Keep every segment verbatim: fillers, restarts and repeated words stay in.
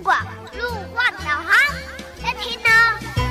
广路况导航，来听呢。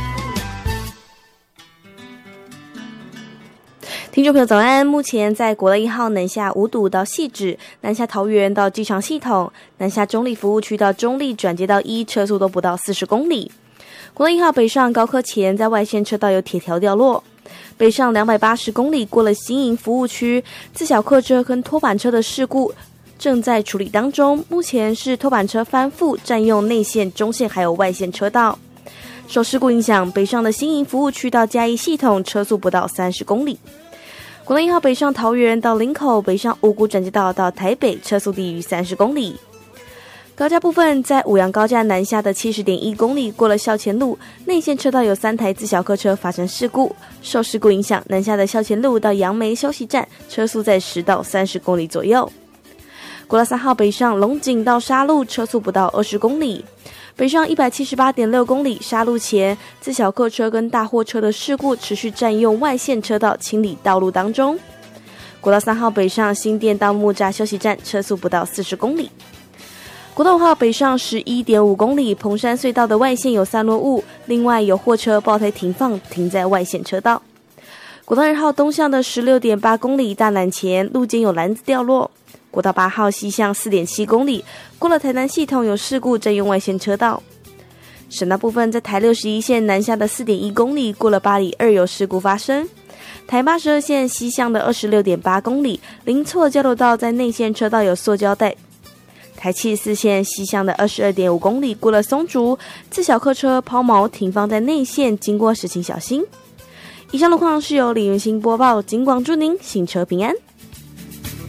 听众朋友早安，目前在国道一号南下五堵到汐止，南下桃园到机场系统，南下中立服务区到中立转接到一，车速都不到四十公里。国道一号北上高科前，在外线车道有铁条掉落。北上两百八十公里过了新营服务区，自小客车跟拖板车的事故正在处理当中，目前是拖板车翻覆占用内线、中线还有外线车道。受事故影响，北上的新营服务区到嘉义系统车速不到三十公里。国道一号北上桃园到林口，北上五股转接道到台北车速低于三十公里。高架部分，在五杨高架南下的 七十点一公里过了校前路，内线车道有三台自小客车发生事故，受事故影响，南下的校前路到杨梅休息站车速在十到三十公里左右。国道三号北上龙井到沙鹿车速不到二十公里。北上 一百七十八点六公里，沙鹿前自小客车跟大货车的事故持续占用外线车道清理道路当中。国道三号北上新店到木栅休息站车速不到四十公里。国道五号北上 十一点五公里，蓬山隧道的外线有散落物，另外有货车爆胎停放停在外线车道。国道二号东向的 十六点八公里，大南前路肩有篮子掉落。国道八号西向 四点七公里，过了台南系统有事故占用外线车道。省道部分，在台六十一线南下的 四点一公里，过了八里二有事故发生。台八十二线西向的 二十六点八公里，零错交流道在内线车道有塑胶袋。台七十四线西向的 二十二点五公里，过了松竹，自小客车抛锚停放在内线，经过时请小心。以上路况是由李云兴播报，警广祝您行车平安。